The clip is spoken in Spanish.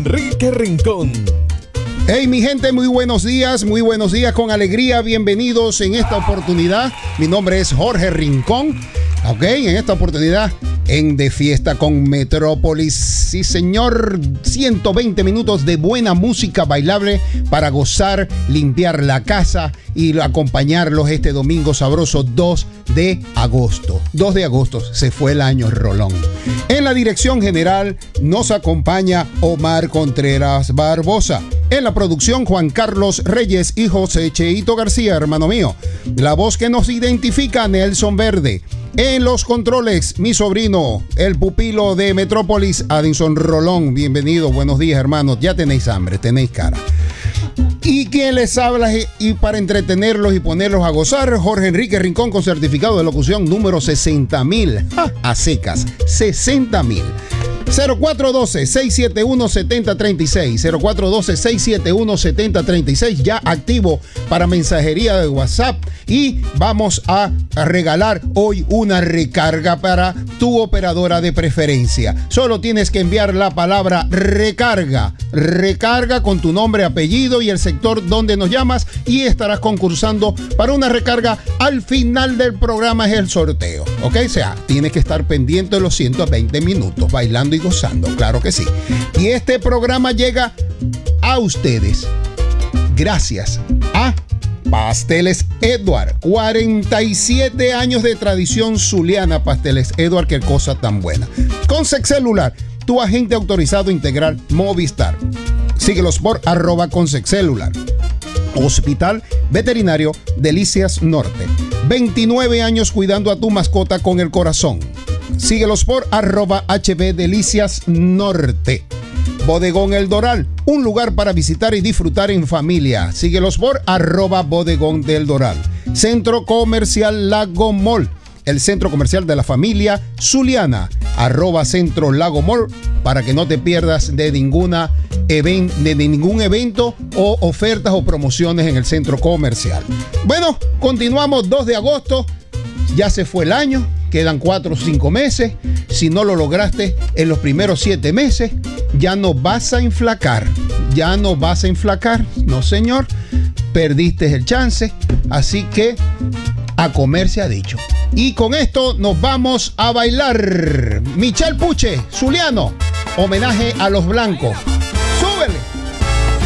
Enrique Rincón. Hey mi gente, muy buenos días con alegría, bienvenidos en esta oportunidad. Mi nombre es Jorge Rincón, ok, en esta oportunidad en De Fiesta con Metrópolis. Sí señor, 120 minutos de buena música bailable para gozar, limpiar la casa y acompañarlos este domingo sabroso 2 de agosto. 2 de agosto, se fue el año rolón. En la dirección general nos acompaña Omar Contreras Barbosa. En la producción, Juan Carlos Reyes y José Cheito García, hermano mío. La voz que nos identifica, Nelson Verde. En los controles, mi sobrino, el pupilo de Metrópolis, Adinson Rolón. Bienvenido, buenos días, hermanos. Ya tenéis hambre, tenéis cara. ¿Y quién les habla? Y para entretenerlos y ponerlos a gozar, Jorge Enrique Rincón con certificado de locución número 60,000. A secas, 60,000. 0412-671-7036, 0412-671-7036, ya activo para mensajería de WhatsApp, y vamos a regalar hoy una recarga para tu operadora de preferencia. Solo tienes que enviar la palabra recarga con tu nombre, apellido y el sector donde nos llamas, y estarás concursando para una recarga. Al final del programa es el sorteo, ¿ok? O sea, tienes que estar pendiente de los 120 minutos bailando y gozando, claro que sí. Y este programa llega a ustedes gracias a Pasteles Edward. 47 años de tradición zuliana. Pasteles Edward, qué cosa tan buena. Consexcelular, tu agente autorizado integral Movistar. Síguelos por @Consexcelular. Hospital Veterinario Delicias Norte. 29 años cuidando a tu mascota con el corazón. Síguelos por @HB Delicias Norte. Bodegón El Doral, un lugar para visitar y disfrutar en familia. Síguelos por @Bodegón del Doral. Centro Comercial Lago Mall, el centro comercial de la familia zuliana. @Centro Lago Mall, para que no te pierdas de ningún evento o ofertas o promociones en el centro comercial. Bueno, continuamos 2 de agosto. Ya se fue el año. Quedan 4 o 5 meses. Si no lo lograste en los primeros 7 meses, ya no vas a enflacar. No, señor. Perdiste el chance. Así que a comer se ha dicho. Y con esto nos vamos a bailar. Michel Puche, zuliano. Homenaje a los blancos.